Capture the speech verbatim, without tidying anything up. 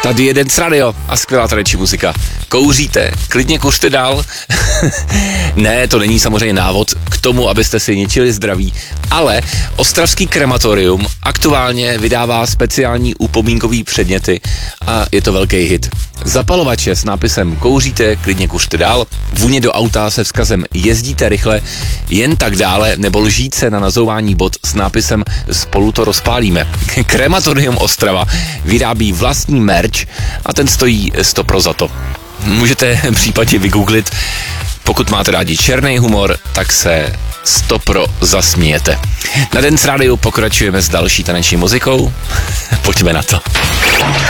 Tady je Dance Radio a skvělá taneční muzika. Kouříte, klidně kuřte dál. Ne, to není samozřejmě návod k tomu, abyste si ničili zdraví, ale ostravský krematorium aktuálně vydává speciální upomínkový předměty a je to velký hit. Zapalovače s nápisem kouříte, klidně kuřte dál, vůně do auta se vzkazem jezdíte rychle, jen tak dále, nebo lžíce na nazování bod s nápisem spolu to rozpálíme. Krematorium Ostrava vyrábí vlastní merch a ten stojí sto pro za to. Můžete případně vygooglit, pokud máte rádi černý humor, tak se sto pro zasmějete. Na Dance Radio pokračujeme s další taneční muzikou. Pojďme na to.